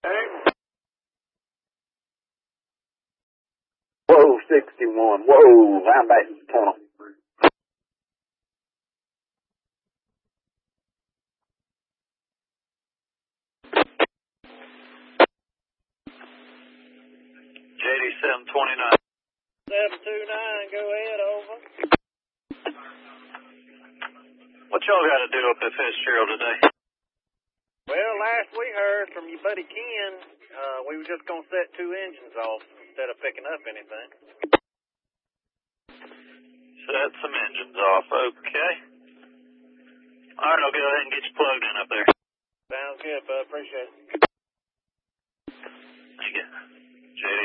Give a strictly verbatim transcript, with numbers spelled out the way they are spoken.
Whoa, sixty-one. Whoa, linebacker tunnel. J D seven twenty-nine. seven two nine, go ahead, over. What y'all got to do up at Fitzgerald today? Well, last we heard from your buddy Ken, uh, we were just going to set two engines off instead of picking up anything. Set some engines off, okay. All right, I'll go ahead and get you plugged in up there. Sounds good, bud. Appreciate it. Thank you. J D